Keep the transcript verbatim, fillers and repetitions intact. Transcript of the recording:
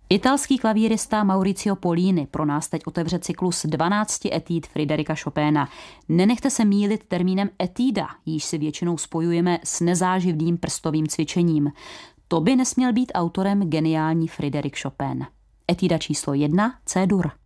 Italský klavírista Maurizio Pollini pro nás teď otevře cyklus dvanácti etíd Fryderika Chopina. Nenechte se mýlit termínem etída, jíž si většinou spojujeme s nezáživným prstovým cvičením. To by nesměl být autorem geniální Fryderik Chopin. Etída číslo jedna C-dur.